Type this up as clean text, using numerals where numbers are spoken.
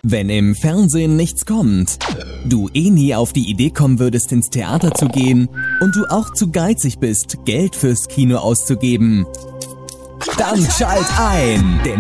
Wenn im Fernsehen nichts kommt, du nie auf die Idee kommen würdest, ins Theater zu gehen und du auch zu geizig bist, Geld fürs Kino auszugeben, dann schalt ein! Denn